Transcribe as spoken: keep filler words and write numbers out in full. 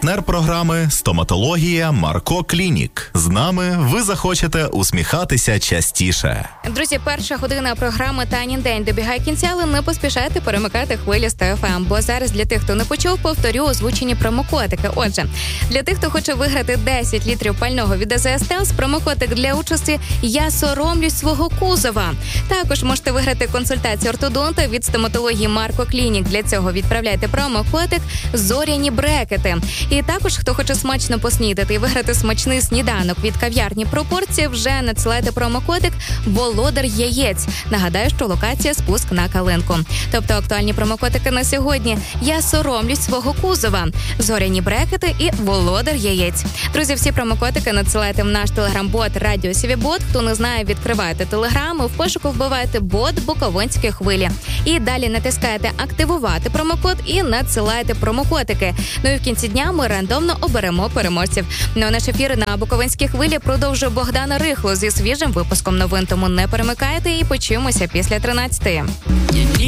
Партнер програми «Стоматологія Марко Клінік». З нами ви захочете усміхатися частіше. Друзі, перша година програми «Танін день» добігає кінця, але не поспішайте перемикати хвилі сто еф ем, бо зараз для тих, хто не почув, повторю озвучені промокодики. Отже, для тих, хто хоче виграти десять літрів пального від АЗС Телс, промокодик для участі «Я соромлюсь свого кузова». Також можете виграти консультацію ортодонта від стоматології Марко Клінік. Для цього відправляйте промокодик «Зоряні брекети». І також, хто хоче смачно поснідати і виграти смачний сніданок від кав'ярні «Пропорції», вже надсилайте промокодик «Володар яєць». Нагадаю, що локація «Спуск на Калинку». Тобто актуальні промокодики на сьогодні «Я соромлюсь свого кузова», «Зоряні брекети» і «Володар яєць». Друзі, всі промокодики надсилайте в наш телеграм-бот «Радіо Сівібот». Хто не знає, відкривайте телеграм, в пошуку вбивайте бот «Буковинські хвилі». І далі натискаєте «Активувати промокод» і надсилаєте промокодики. Ну і в кінці дня ми рандомно оберемо переможців. Ну а наш ефір на Буковинській хвилі продовжує Богдана Рихло зі свіжим випуском новин. Тому не перемикайте і почуємося після тринадцятої.